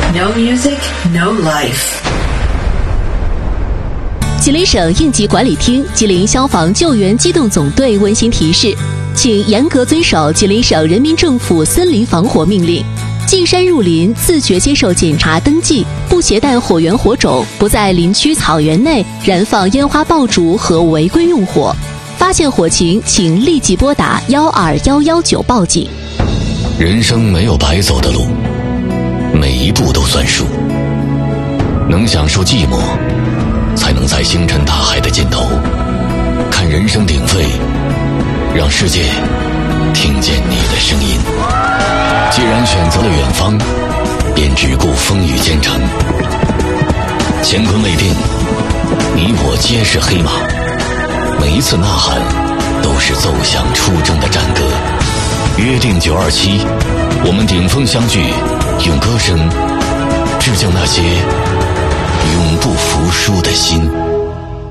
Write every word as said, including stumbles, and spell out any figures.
No music, no life. 吉林省应急管理厅、吉林消防救援机动总队温馨提示，请严格遵守吉林省人民政府森林防火命令。进山入林，自觉接受检查登记，不携带火源火种，不在林区草原内燃放烟花爆竹和违规用火。发现火情，请立即拨打幺二幺幺九报警。 人生没有白走的路，每一步都算数。能享受寂寞，才能在星辰大海的尽头看人声鼎沸，让世界听见你的声音。既然选择了远方，便只顾风雨兼程。乾坤未定，你我皆是黑马，每一次呐喊都是奏响出征的战歌。约定九二七，我们顶峰相聚，用歌声致敬那些